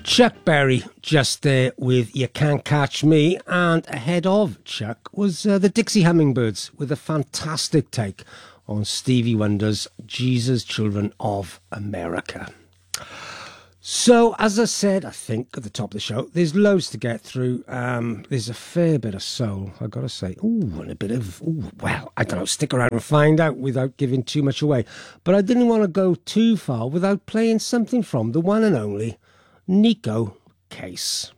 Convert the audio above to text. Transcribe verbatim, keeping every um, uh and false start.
Chuck Berry just there with You Can't Catch Me, and ahead of Chuck was uh, the Dixie Hummingbirds with a fantastic take on Stevie Wonder's Jesus Children of America. So, as I said, I think at the top of the show, there's loads to get through. Um, there's a fair bit of soul, I've got to say. Ooh, and a bit of, ooh, well, I don't know, stick around and find out without giving too much away. But I didn't want to go too far without playing something from the one and only Neko Case.